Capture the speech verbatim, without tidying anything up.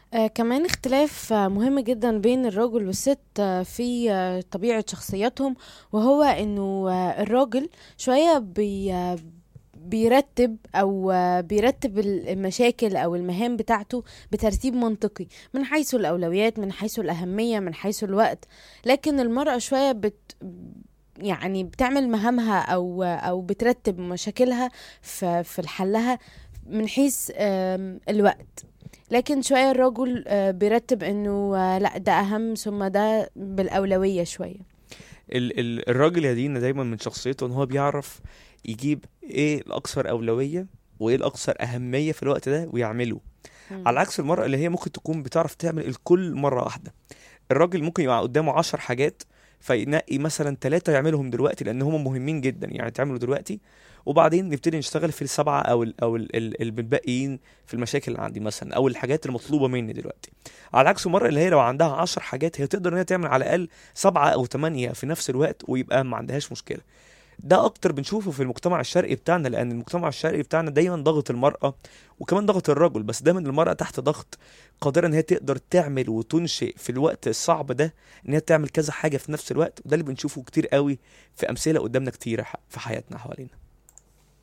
آه كمان اختلاف آه مهم جدا بين الرجل والست آه في آه طبيعة شخصياتهم. وهو انه آه الراجل شوية بي آه بيرتب او آه بيرتب المشاكل او المهام بتاعته بترتيب منطقي، من حيث الاولويات، من حيث الاهمية، من حيث الوقت. لكن المرأة شوية بت يعني بتعمل مهامها او او بترتب مشاكلها في في حلها من حيث آم، الوقت. لكن شوية الرجل آه، بيرتب انه آه، لا ده اهم، ثم ده بالأولوية شوية. ال ال الراجل يا دينا دايما من شخصيته ان هو بيعرف يجيب ايه الاكثر اولويه وايه الاكثر اهميه في الوقت ده ويعمله، على مم. عكس المرأة اللي هي ممكن تكون بتعرف تعمل الكل مرة واحدة. الراجل ممكن يبقى قدامه عشر حاجات، فينقي مثلا ثلاثة يعملهم دلوقتي لأن هم مهمين جدا يعني تعملوا دلوقتي، وبعدين نبتدي نشتغل في السبعة أو ال أو ال ال- الباقيين في المشاكل اللي عندي مثلا أو الحاجات المطلوبة مني دلوقتي. على عكس المرأة اللي هي لو عندها عشر حاجات هي تقدر إن هي تعمل على الأقل سبعة أو ثمانية في نفس الوقت ويبقى ما عندهاش مشكلة. ده اكتر بنشوفه في المجتمع الشرقي بتاعنا، لان المجتمع الشرقي بتاعنا دايما ضغط المرأة وكمان ضغط الرجل، بس دايما المرأة تحت ضغط، قادرة ان هي تقدر تعمل وتنشئ في الوقت الصعب ده، ان هي تعمل كذا حاجة في نفس الوقت. وده اللي بنشوفه كتير قوي في امثلة قدامنا كتيرة ح- في حياتنا حوالينا.